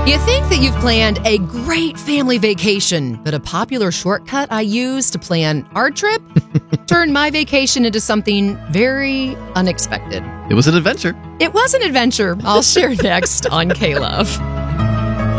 You think that you've planned a great family vacation, but a popular shortcut I used to plan our trip turned my vacation into something very unexpected. It was an adventure. It was an adventure. I'll share next on K-Love.